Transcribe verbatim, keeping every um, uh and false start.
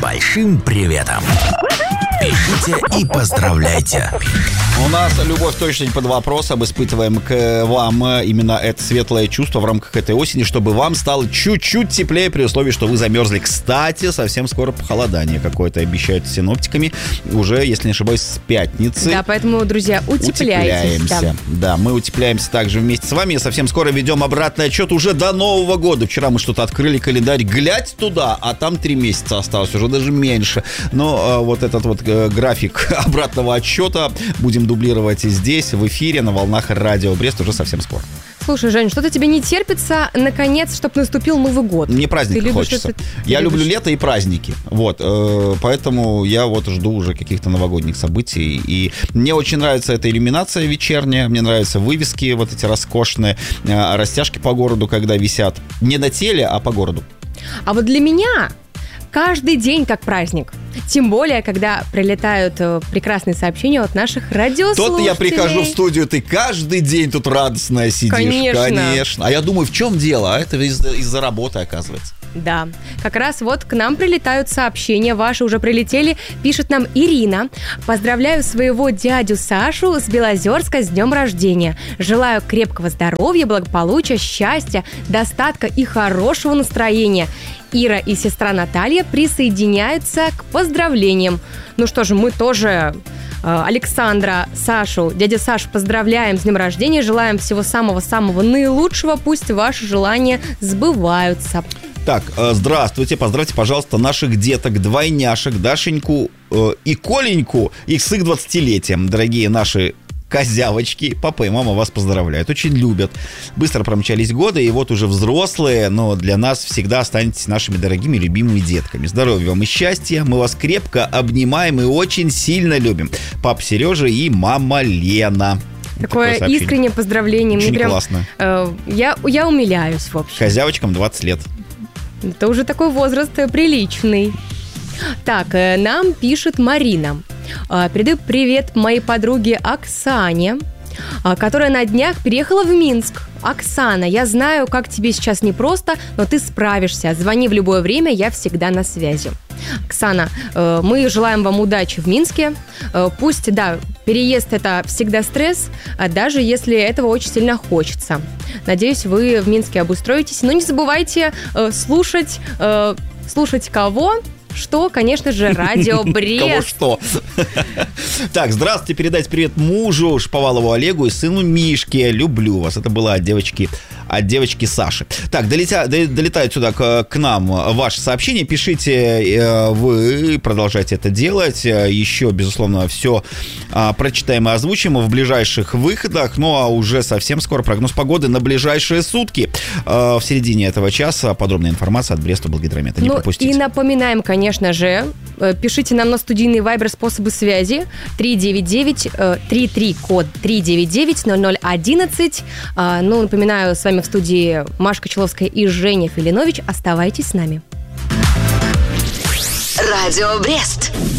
большим приветом. Пишите и поздравляйте. У нас любовь точно не под вопросом. Испытываем к вам именно это светлое чувство в рамках этой осени, чтобы вам стало чуть-чуть теплее при условии, что вы замерзли. Кстати, совсем скоро похолодание какое-то обещают синоптиками. Уже, если не ошибаюсь, с пятницы. Да, поэтому, друзья, утепляйтесь. Утепляемся. Да. да, мы утепляемся также вместе с вами. Совсем скоро ведем обратный отчет уже до Нового года. Вчера мы что-то открыли календарь. Глядь туда, а там три месяца осталось, уже даже меньше. Но э, вот этот вот э, график обратного отчета будем дублировать и здесь, в эфире, на волнах Радио Брест уже совсем скоро. Слушай, Жень, что-то тебе не терпится, наконец, чтобы наступил Новый год. Мне праздник хочется. Это... Я любишь? люблю лето и праздники. Вот, э, поэтому я вот жду уже каких-то новогодних событий. И мне очень нравится эта иллюминация вечерняя. Мне нравятся вывески вот эти роскошные, э, растяжки по городу, когда висят. Не на теле, а по городу. А вот для меня каждый день как праздник. Тем более, когда прилетают э, прекрасные сообщения от наших радиослушателей. Тот я прихожу в студию, ты каждый день тут радостная сидишь. Конечно. Конечно. А я думаю, в чем дело? А это из- из-за работы, оказывается. Да, как раз вот к нам прилетают сообщения, ваши уже прилетели. Пишет нам Ирина: поздравляю своего дядю Сашу с Белозерска с днем рождения. Желаю крепкого здоровья, благополучия, счастья, достатка и хорошего настроения. Ира и сестра Наталья присоединяются к поздравлениям. Ну что же, мы тоже э, Александра, Сашу, дядя Сашу поздравляем с днем рождения, желаем всего самого-самого наилучшего, пусть ваши желания сбываются. Так, здравствуйте, поздравьте, пожалуйста, наших деток, двойняшек, Дашеньку э, и Коленьку, их с их двадцатилетием, дорогие наши козявочки. Папа и мама вас поздравляют, очень любят. Быстро промчались годы, и вот уже взрослые, но для нас всегда останетесь нашими дорогими, любимыми детками. Здоровья вам и счастья, мы вас крепко обнимаем и очень сильно любим. Папа Сережа и мама Лена. Такое, Такое искреннее поздравление. Очень Мне прям, классно. Э, я, я умиляюсь, в общем. Козявочкам двадцать лет. Это уже такой возраст приличный. Так, нам пишет Марина. Передаю привет моей подруге Оксане, которая на днях переехала в Минск. Оксана, я знаю, как тебе сейчас непросто, но ты справишься. Звони в любое время, я всегда на связи. Оксана, мы желаем вам удачи в Минске. Пусть, да, переезд – это всегда стресс, даже если этого очень сильно хочется. Надеюсь, вы в Минске обустроитесь. Но не забывайте слушать, слушать кого? Что, конечно же, Радио Брест. Кого что? Так, здравствуйте, передайте привет мужу Шповалову Олегу и сыну Мишке. Люблю вас. Это было от девочки, от девочки Саши. Так, долетя, долетают сюда к, к нам ваши сообщения. Пишите, вы продолжайте это делать. Еще, безусловно, все прочитаем и озвучим в ближайших выходах. Ну, а уже совсем скоро прогноз погоды на ближайшие сутки. В середине этого часа подробная информация от Бреста-Благогидромета. Не ну, пропустите. И напоминаем, конечно, Конечно же, пишите нам на студийный вайбер способы связи три девять девять три три код три девять девять ноль ноль одиннадцать. Ну, напоминаю, с вами в студии Машка Человская и Женя Филинович. Оставайтесь с нами. Радио Брест.